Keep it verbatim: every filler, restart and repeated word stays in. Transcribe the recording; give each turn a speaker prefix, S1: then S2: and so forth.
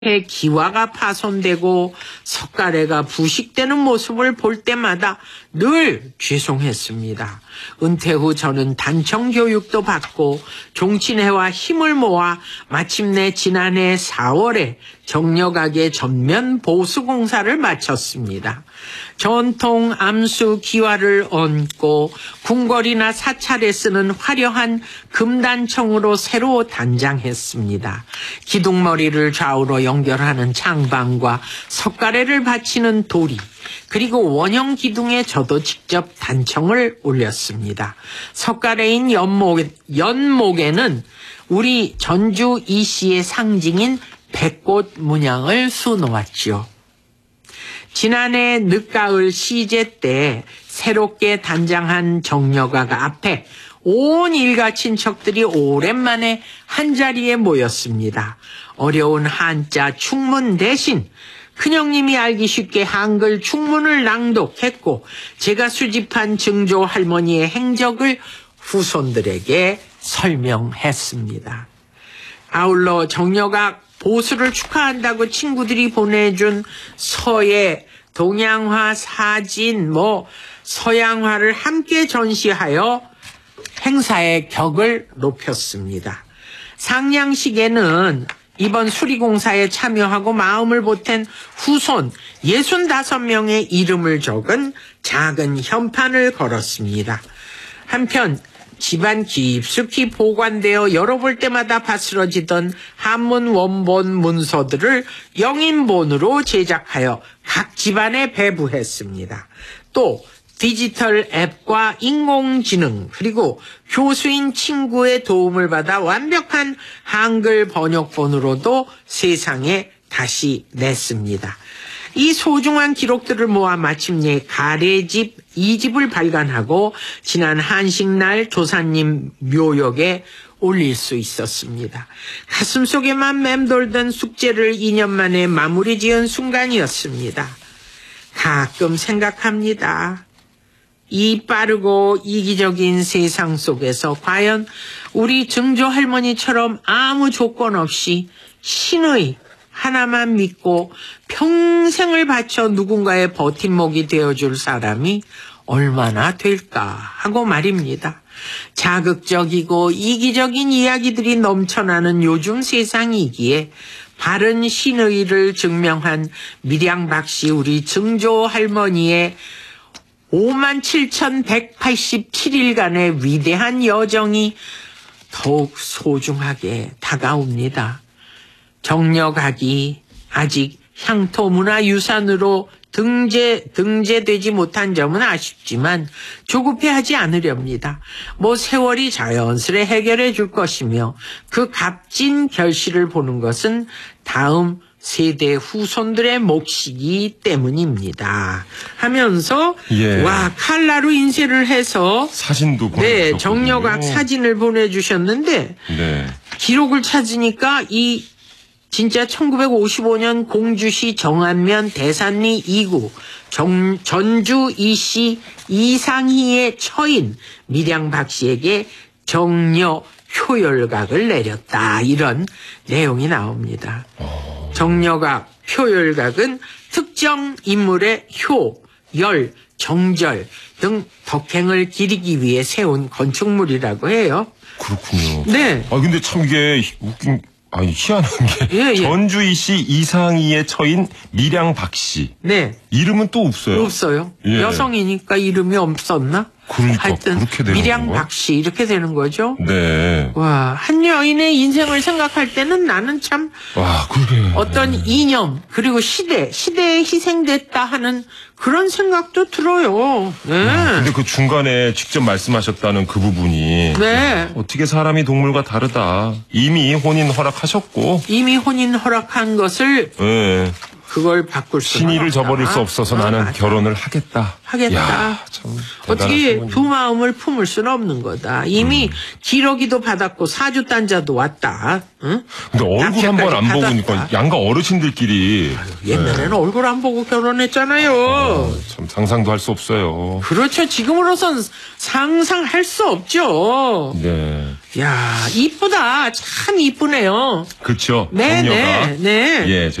S1: 기와가 파손되고 석가래가 부식되는 모습을 볼 때마다 늘 죄송했습니다. 은퇴 후 저는 단청 교육도 받고 종친회와 힘을 모아 마침내 지난해 사월에 정력학의 전면 보수 공사를 마쳤습니다. 전통 암수 기와를 얹고 궁궐이나 사찰에 쓰는 화려한 금단청으로 새로 단장했습니다. 기둥머리를 좌우로 연결하는 창방과 석가래를 받치는 도리, 그리고 원형 기둥에 저도 직접 단청을 올렸습니다. 석가래인 연목, 연목에는 우리 전주 이씨의 상징인 백꽃 문양을 수놓았지요. 지난해 늦가을 시제 때 새롭게 단장한 정력학 앞에 온 일가 친척들이 오랜만에 한자리에 모였습니다. 어려운 한자 충문 대신 큰형님이 알기 쉽게 한글 충문을 낭독했고 제가 수집한 증조 할머니의 행적을 후손들에게 설명했습니다. 아울러 정력학 보수를 축하한다고 친구들이 보내준 서예, 동양화, 사진, 뭐 서양화를 함께 전시하여 행사의 격을 높였습니다. 상냥식에는 이번 수리공사에 참여하고 마음을 보탠 후손 예순다섯 명의 이름을 적은 작은 현판을 걸었습니다. 한편 집안 깊숙이 보관되어 열어볼 때마다 바스러지던 한문 원본 문서들을 영인본으로 제작하여 각 집안에 배부했습니다. 또 디지털 앱과 인공지능 그리고 교수인 친구의 도움을 받아 완벽한 한글 번역본으로도 세상에 다시 냈습니다. 이 소중한 기록들을 모아 마침내 가래집 이 집을 발간하고 지난 한식날 조사님 묘역에 올릴 수 있었습니다. 가슴속에만 맴돌던 숙제를 이 년 만에 마무리 지은 순간이었습니다. 가끔 생각합니다. 이 빠르고 이기적인 세상 속에서 과연 우리 증조 할머니처럼 아무 조건 없이 신의 하나만 믿고 평생을 바쳐 누군가의 버팀목이 되어줄 사람이 얼마나 될까 하고 말입니다. 자극적이고 이기적인 이야기들이 넘쳐나는 요즘 세상이기에 바른 신의를 증명한 밀양박씨 우리 증조 할머니의 오만 칠천백팔십칠 일간의 위대한 여정이 더욱 소중하게 다가옵니다. 정력학이 아직 향토문화유산으로 등재, 등재되지 못한 점은 아쉽지만 조급해하지 않으렵니다. 뭐 세월이 자연스레 해결해 줄 것이며 그 값진 결실을 보는 것은 다음 세대 후손들의 몫이기 때문입니다. 하면서 예. 와 칼라로 인쇄를 해서
S2: 사진도
S1: 네 정력학 사진을 보내주셨는데 네. 기록을 찾으니까 이 진짜 천구백오십오 년 공주시 정안면 대산리 이 구 정, 전주 이씨 이상희의 처인 밀양박 씨에게 정려 효열각을 내렸다. 이런 내용이 나옵니다. 오. 정려각, 효열각은 특정 인물의 효, 열, 정절 등 덕행을 기리기 위해 세운 건축물이라고 해요.
S2: 그렇군요.
S1: 네.
S2: 아 근데 참 이게 웃긴 아니 희한한 게 예, 예. 전주이씨 이상희의 처인 밀양박 씨. 네. 이름은 또 없어요.
S1: 없어요. 예. 여성이니까 이름이 없었나?
S2: 그러니까
S1: 하여튼
S2: 그렇게 되는
S1: 밀양박 씨 이렇게 되는 거죠.
S2: 네.
S1: 와, 한 여인의 인생을 생각할 때는 나는 참
S2: 와, 그게
S1: 어떤 이념 그리고 시대, 시대에 희생됐다 하는 그런 생각도 들어요. 네.
S2: 와, 근데 그 중간에 직접 말씀하셨다는 그 부분이
S1: 네.
S2: 어떻게 사람이 동물과 다르다. 이미 혼인 허락하셨고 이미
S1: 혼인 허락한 것을
S2: 네.
S1: 그걸 바꿀 수
S2: 신의를 없다. 저버릴 수 없어서 아, 나는 맞아. 결혼을 하겠다.
S1: 하겠다.
S2: 야, 참
S1: 어떻게 소문이. 두 마음을 품을 수는 없는 거다. 이미 음. 기러기도 받았고 사주단자도 왔다. 응?
S2: 근데 얼굴 한 번 안 보니까 양가 어르신들끼리
S1: 아유, 옛날에는 네. 얼굴 안 보고 결혼했잖아요.
S2: 어, 참 상상도 할 수 없어요.
S1: 그렇죠. 지금으로선 상상할 수 없죠.
S2: 네.
S1: 야, 이쁘다. 참 이쁘네요.
S2: 그쵸.
S1: 네,
S2: 정려가.
S1: 네, 네.
S2: 예.